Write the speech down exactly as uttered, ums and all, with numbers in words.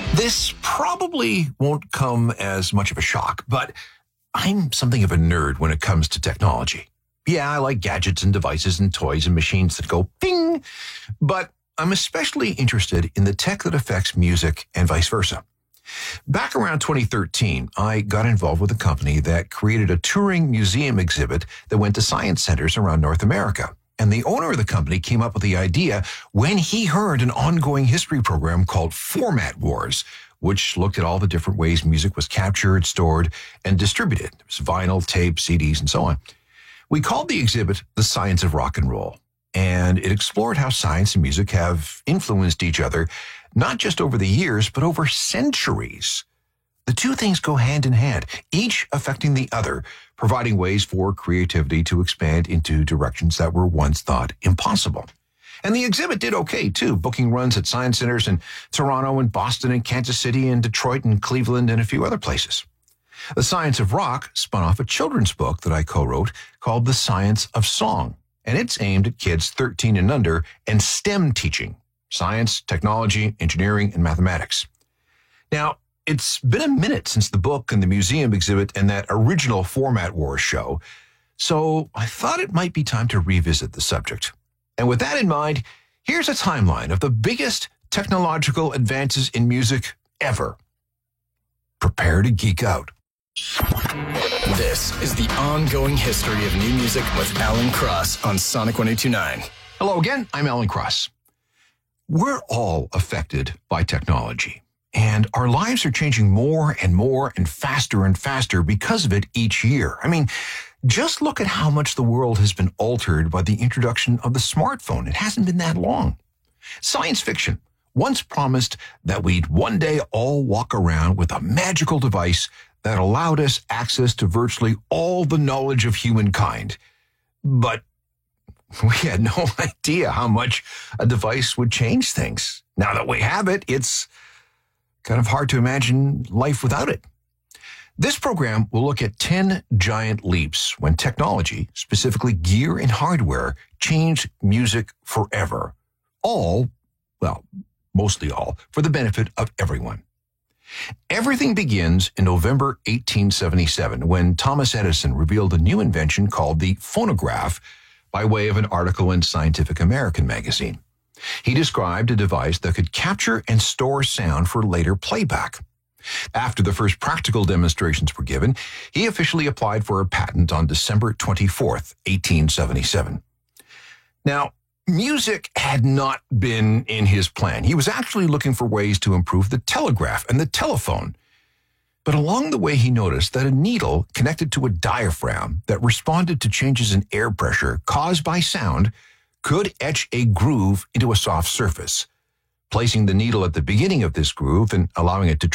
This probably won't come as much of a shock, but I'm something of a nerd when it comes to technology. Yeah, I like gadgets and devices and toys and machines that go ping, but I'm especially interested in the tech that affects music and vice versa. Back around twenty thirteen, I got involved with a company that created a touring museum exhibit that went to science centers around North America. And the owner of the company came up with the idea when he heard an ongoing history program called Format Wars, which looked at all the different ways music was captured, stored, and distributed. It was vinyl, tape, C Ds, and so on. We called the exhibit The Science of Rock and Roll, and it explored how science and music have influenced each other, not just over the years, but over centuries. The two things go hand in hand, each affecting the other, providing ways for creativity to expand into directions that were once thought impossible. And the exhibit did okay, too, booking runs at science centers in Toronto and Boston and Kansas City and Detroit and Cleveland and a few other places. The Science of Rock spun off a children's book that I co-wrote called The Science of Song, and it's aimed at kids thirteen and under and STEM teaching, science, technology, engineering, and mathematics. Now, it's been a minute since the book and the museum exhibit and that original Format Wars show, so I thought it might be time to revisit the subject. And with that in mind, here's a timeline of the biggest technological advances in music ever. Prepare to geek out. This is the ongoing history of new music with Alan Cross on Sonic one oh two nine. Hello again, I'm Alan Cross. We're all affected by technology, and our lives are changing more and more and faster and faster because of it each year. I mean, just look at how much the world has been altered by the introduction of the smartphone. It hasn't been that long. Science fiction once promised that we'd one day all walk around with a magical device that allowed us access to virtually all the knowledge of humankind. But we had no idea how much a device would change things. Now that we have it, it's kind of hard to imagine life without it. This program will look at ten giant leaps when technology, specifically gear and hardware, changed music forever. All, well, mostly all, for the benefit of everyone. Everything begins in November eighteen seventy-seven when Thomas Edison revealed a new invention called the phonograph by way of an article in Scientific American magazine. He described a device that could capture and store sound for later playback. After the first practical demonstrations were given, he officially applied for a patent on December twenty-fourth, eighteen seventy-seven. Now, music had not been in his plan. He was actually looking for ways to improve the telegraph and the telephone. But along the way, he noticed that a needle connected to a diaphragm that responded to changes in air pressure caused by sound could etch a groove into a soft surface. Placing the needle at the beginning of this groove and allowing it to